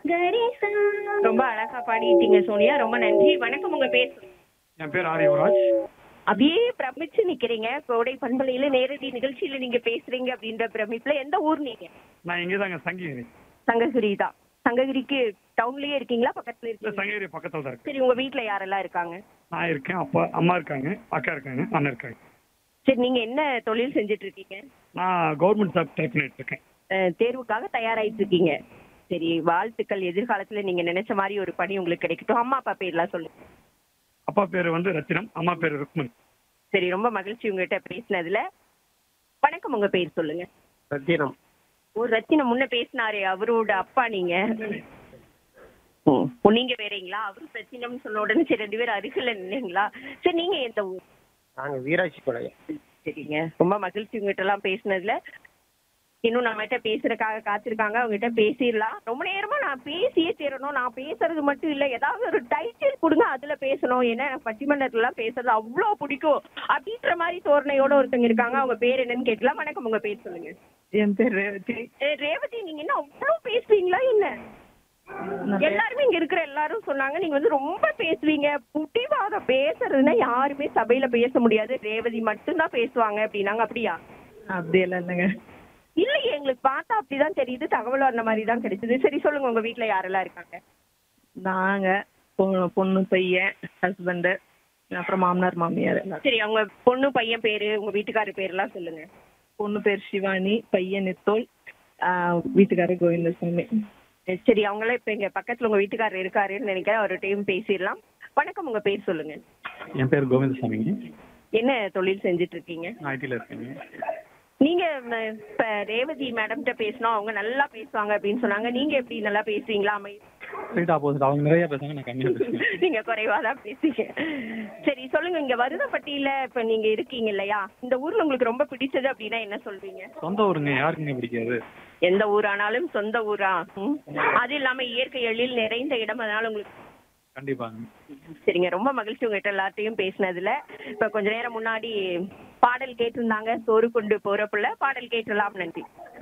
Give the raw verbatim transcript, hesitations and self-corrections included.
கரிசா. ரொம்ப அழகா பாடிட்டீங்க சோனியா. ரொம்ப நன்றி. வணக்கம், உங்க பேர் சொல்லுங்க. என் பேர் ஆர் யுவராஜ். அப்படியே பிரமிச்சு நிக்கிறீங்க. கோடை பண்பலையில நேரடி நிகழ்ச்சியில நீங்க பேசுறீங்க அப்படின்ற பிரமிப்புல. எந்த ஊர் நீங்க? நான் இங்கே தாங்க சங்ககிரி. சங்ககிரி தான். சங்ககிரிக்கு டவுன்லயே இருக்கீங்களா, பக்கத்துல இல்லை, இருக்கீங்க? சங்ககிரி பக்கத்தில் தான் இருக்கு. சரி, உங்க வீட்ல யாரெல்லாம் இருக்காங்க? நான் இருக்கேன், அப்பா அம்மா இருக்காங்க, அக்கா இருக்காங்க, அண்ணன் இருக்காங்க. சரி, நீங்க என்ன தொழில் செஞ்சுட்டு இருக்கீங்க? நான் கவர்மெண்ட் ஜாப் ட்ரை பண்ணிட்டு இருக்கேன். அஹ், தேர்வுக்காக தயாராயிட்டு இருக்கீங்க. சரி, வாழ்த்துக்கள். எதிர்காலத்துல நீங்க நினைச்ச மாதிரி ஒரு பணி உங்களுக்கு கிடைக்கட்டும். அம்மா அப்பா பேர்லாம் சொல்லுங்க. அப்பா பேர் வந்து ரத்தினம், அம்மா பேர் ருக்மன். சரி, ரொம்ப மகிழ்ச்சி உங்ககிட்ட பேசினதுல. வணக்கம், உங்க பேர் சொல்லுங்க. ரத்தினம். ஒரு ரத்தினம் முன்ன பேசினாரே, அவரோட அப்பா நீங்க? ஓ, நீங்க வேறீங்களா? அவரு ரத்தினம்னு சொன்ன உடனே சரி ரெண்டு பேரும் அருகில நின்னீங்களா? சரி, நீங்க எந்த ஊர்? நாங்கள் வீராட்சி பாளையம். சரிங்க, ரொம்ப மகிழ்ச்சி உங்ககிட்ட எல்லாம் பேசினதுல. இன்னும் நம்மகிட்ட பேசுறதுக்காக காத்திருக்காங்க, அவங்ககிட்ட பேசிடலாம். ரொம்ப நேரமா நான் பேசியே தீரணும். நான் பேசுறது மட்டும் இல்ல, ஏதாவது ஒரு டைட்டில் கொடுங்க, அதுல பேசணும். ஏன்னா எனக்கு பட்டிமன்றத்துல எல்லாம் பேசுறது அவ்வளோ பிடிக்கும் அப்படின்ற மாதிரி தோரணையோட ஒருத்தங்க இருக்காங்க. அவங்க பேர் என்னன்னு கேட்கலாம். வணக்கம், உங்க பேர் சொல்லுங்க. என் பேர் ரேவதி. ஏ, ரேவதி, நீங்க என்ன அவ்வளோ பேசுவீங்களா என்ன? எல்லாருமே இங்க இருக்கிற எல்லாரும் சொன்னாங்க நீங்க வந்து ரொம்ப பேசுவீங்க. புட்டிவாதம் பேசுறதுன்னா யாருமே சபையில பேச முடியாது, ரேவதி மட்டும்தான் பேசுவாங்க அப்படின்னாங்க. அப்படியா? அப்படியெல்லாம் இல்லைங்க. இல்லையே, எங்களுக்கு பார்த்தா அப்படிதான் தெரியுது. தகவல் அந்த மாதிரி தான் கிடைச்சது. சரி, சொல்லுங்க, உங்க வீட்ல யாரெல்லாம் இருக்காங்க? நாங்க பொ- பொண்ணு பையன் ஹஸ்பண்டு அப்புறம் மாமனார் மாமியார் எல்லாம். சரி, அவங்க பொண்ணு பையன் பேரு, உங்க வீட்டுக்காரர் பேரெல்லாம் சொல்லுங்க. பொண்ணு பேர் சிவானி, பையன் நித்தோல், ஆஹ் வீட்டுக்காரர் கோவிந்தசாமி. சரி, அவங்களாம் இப்ப எங்க பக்கத்துல உங்க வீட்டுக்காரர் இருக்காருன்னு நினைக்கிறேன். ஒரு டைம் பேசிடலாம். வணக்கம், உங்க பேர் சொல்லுங்க. என் பேர் கோவிந்தசாமிங்க. என்ன தொழில் செஞ்சுட்டு இருக்கீங்க? நான் ஐடியில் இருக்கேங்க. நீங்க ம, இப்ப ரேவதி மேடம்கிட்ட பேசணும், அவங்க நல்லா பேசுவாங்க அப்படின்னு சொன்னாங்க. நீங்க எப்படி நல்லா பேசுவீங்களா? அமை ஸ்ட்ரைட் ஆப்போசிட், அவங்க நிறைய பேசுவாங்க, நான் கம்மியாக பேசுவேன். நீங்க குறைவாதான் பேசுவீங்க. சரி, சொல்லுங்க, இங்க வருதப்பட்டியில இப்ப நீங்க இருக்கீங்க இல்லையா? இந்த ஊர்ல உங்களுக்கு ரொம்ப பிடிச்சது அப்படின்னா என்ன சொல்வீங்க? சொந்த ஊருங்க, யாருக்குங்க பிடிக்காது? எந்த ஊரானாலும் சொந்த ஊரா? ம். அது இல்லாம இயற்கை எழில் நிறைந்த இடம், அதனால உங்களுக்கு. கண்டிப்பாங்க. சரிங்க, ரொம்ப மகிழ்ச்சி உங்ககிட்ட எல்லாத்தையும் பேசினதுல. இப்ப கொஞ்ச நேரம் முன்னாடி பாடல் கேட்டிருந்தாங்க, சோறு கொண்டு போற புள்ள. பாடல் கேட்டுடலாம். நன்றி.